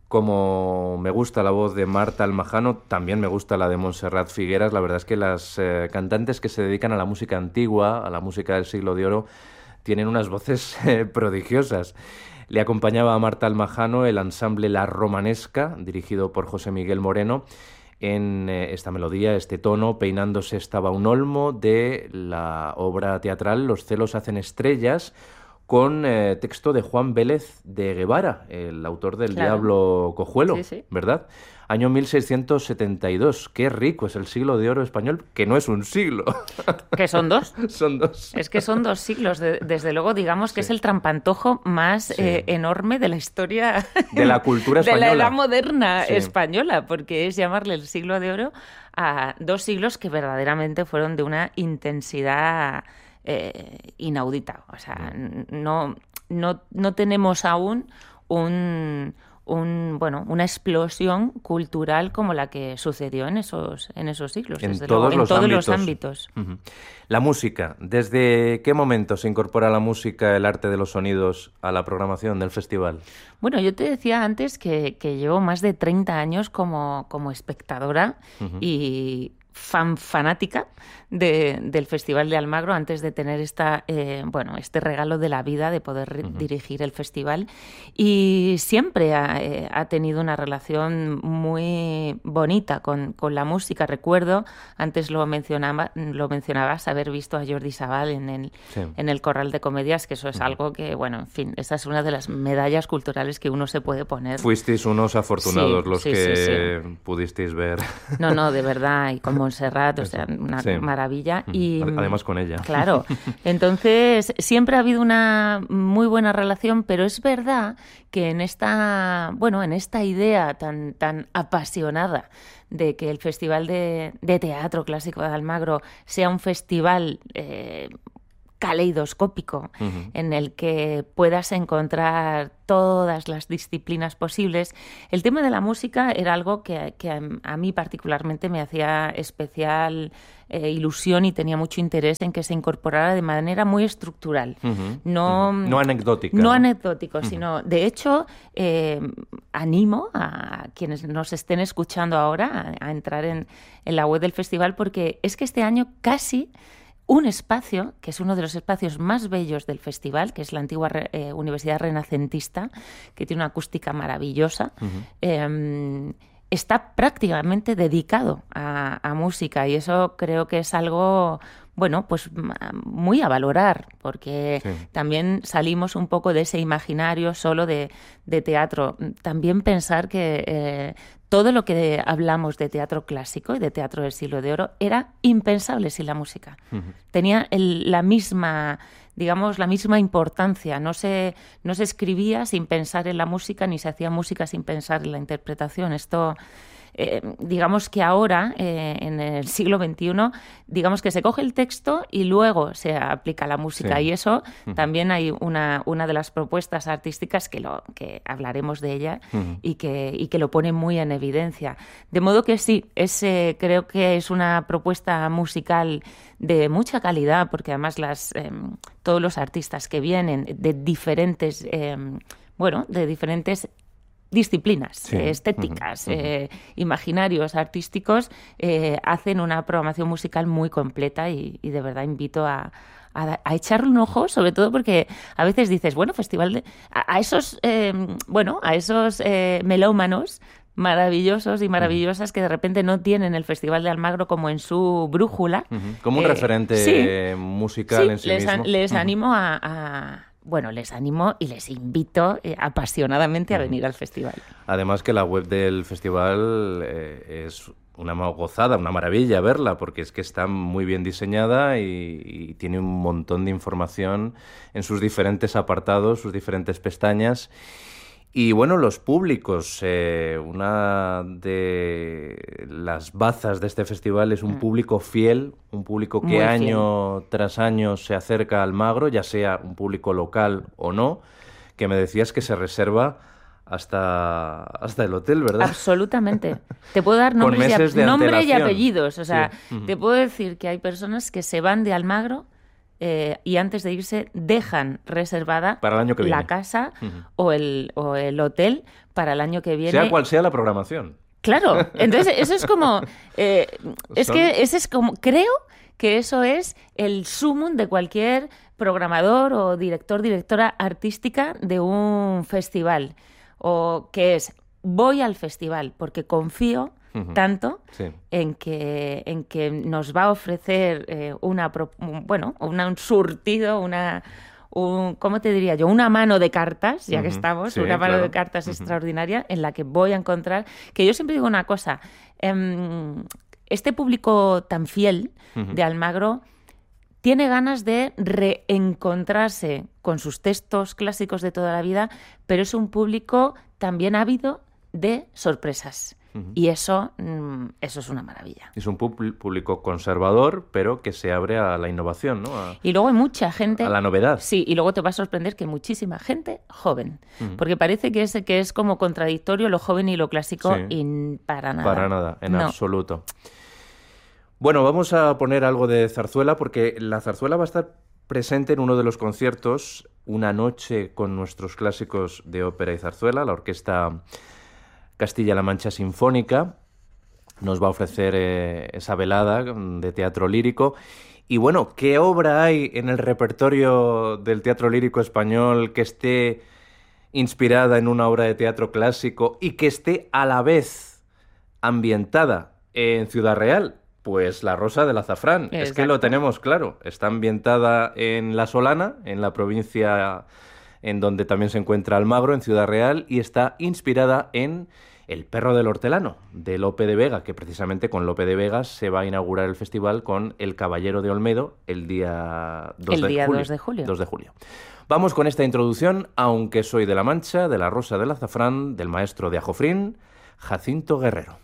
Como me gusta la voz de Marta Almajano, también me gusta la de Montserrat Figueras. La verdad es que las cantantes que se dedican a la música antigua, a la música del siglo de oro, tienen unas voces prodigiosas. Le acompañaba a Marta Almajano el ensamble La Romanesca, dirigido por José Miguel Moreno, en esta melodía, este tono, Peinándose estaba un olmo, de la obra teatral Los celos hacen estrellas, con texto de Juan Vélez de Guevara, el autor del Claro. Diablo Cojuelo, Sí, sí. ¿verdad? Año 1672. Qué rico es el siglo de oro español, que no es un siglo. Que son dos. Son dos. Es que son 2 siglos. Desde luego, digamos que Sí. es el trampantojo más Sí. enorme de la historia De la cultura de la española. edad moderna Sí. española, porque es llamarle el siglo de oro a 2 siglos que verdaderamente fueron de una intensidad inaudita. O sea, no tenemos aún una explosión cultural como la que sucedió en esos siglos, En desde todos luego, en los todos los ámbitos. ámbitos. Ujú. La música. ¿Desde qué momento se incorpora la música, el arte de los sonidos, a la programación del festival? Bueno, yo te decía antes que llevo más de 30 años como espectadora y fanática del Festival de Almagro, antes de tener este regalo de la vida de poder dirigir el festival. Y siempre ha tenido una relación muy bonita con la música. Recuerdo, antes lo mencionabas, haber visto a Jordi Sabal en el Corral de Comedias, que eso es algo que, bueno, en fin, esa es una de las medallas culturales que uno se puede poner. Fuisteis unos afortunados los que pudisteis ver. No, de verdad, y con Montserrat, o sea, una maravilla. Y además con ella. Claro. Entonces, siempre ha habido una muy buena relación, pero es verdad que en esta idea tan apasionada de que el Festival de Teatro Clásico de Almagro sea un festival caleidoscópico, en el que puedas encontrar todas las disciplinas posibles. El tema de la música era algo que a mí particularmente me hacía especial ilusión y tenía mucho interés en que se incorporara de manera muy estructural. No anecdótica. No anecdótico, sino, de hecho, animo a quienes nos estén escuchando ahora a entrar en la web del festival, porque es que este año casi un espacio, que es uno de los espacios más bellos del festival, que es la antigua Universidad Renacentista, que tiene una acústica maravillosa, está prácticamente dedicado a música, y eso creo que es algo, bueno, pues muy a valorar, porque también salimos un poco de ese imaginario solo de teatro. También pensar que todo lo que hablamos de teatro clásico y de teatro del siglo de oro era impensable sin la música. Tenía la misma importancia. No se escribía sin pensar en la música, ni se hacía música sin pensar en la interpretación. Esto, digamos que ahora, en el siglo XXI, digamos que se coge el texto y luego se aplica la música. Y eso también hay una de las propuestas artísticas que hablaremos de ella y que lo pone muy en evidencia. De modo que sí, creo que es una propuesta musical de mucha calidad, porque además todos los artistas que vienen de diferentes disciplinas estéticas, imaginarios, artísticos, hacen una programación musical muy completa y de verdad invito a echarle un ojo, sobre todo porque a veces dices, bueno, festival a esos melómanos maravillosos y maravillosas que de repente no tienen el Festival de Almagro como en su brújula. Como un referente musical en sí mismo. Les animo les animo y les invito apasionadamente a venir al festival. Además que la web del festival es una gozada, una maravilla verla, porque es que está muy bien diseñada y tiene un montón de información en sus diferentes apartados, sus diferentes pestañas. Y bueno, los públicos, una de las bazas de este festival es un público fiel, un público que año tras año se acerca a Almagro, ya sea un público local o no, que me decías que se reserva hasta el hotel, ¿verdad? Absolutamente. Te puedo dar nombre y apellidos. O sea, te puedo decir que hay personas que se van de Almagro y antes de irse dejan reservada para el año que viene la casa o el hotel para el año que viene. Sea cual sea la programación. Claro, entonces eso es como... creo que eso es el sumum de cualquier programador o directora artística de un festival. O que es, voy al festival porque confío tanto en que nos va a ofrecer un surtido, ¿cómo te diría yo? Una mano de cartas, ya que estamos, una mano de cartas extraordinaria en la que voy a encontrar... Que yo siempre digo una cosa, este público tan fiel de Almagro tiene ganas de reencontrarse con sus textos clásicos de toda la vida, pero es un público también ávido de sorpresas. Y eso es una maravilla. Es un público conservador, pero que se abre a la innovación, ¿no? Y luego hay mucha gente... A la novedad. Sí, y luego te va a sorprender que hay muchísima gente joven. Porque parece que es como contradictorio lo joven y lo clásico, y para nada. Para nada, en absoluto. Bueno, vamos a poner algo de zarzuela, porque la zarzuela va a estar presente en uno de los conciertos, Una noche con nuestros clásicos de ópera y zarzuela, la Orquesta Castilla-La Mancha Sinfónica nos va a ofrecer esa velada de teatro lírico. Y bueno, ¿qué obra hay en el repertorio del teatro lírico español que esté inspirada en una obra de teatro clásico y que esté a la vez ambientada en Ciudad Real? Pues La Rosa del Azafrán. Exacto. Es que lo tenemos claro. Está ambientada en La Solana, en la provincia en donde también se encuentra Almagro, en Ciudad Real, y está inspirada en El perro del hortelano, de Lope de Vega, que precisamente con Lope de Vega se va a inaugurar el festival con El Caballero de Olmedo el día 2 de julio. 2 de julio. Vamos con esta introducción, Aunque soy de la Mancha, de La Rosa del Azafrán, del maestro de Ajofrín, Jacinto Guerrero.